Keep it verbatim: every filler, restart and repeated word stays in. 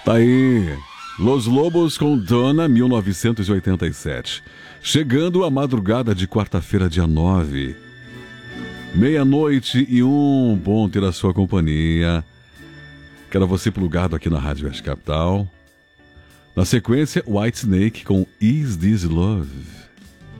Tá aí, Los Lobos com Donna, mil novecentos e oitenta e sete. Chegando a madrugada de quarta-feira, dia nove. Meia-noite e um, bom ter a sua companhia. Quero você plugado aqui na Rádio West Capital. Na sequência, Whitesnake com Is This Love?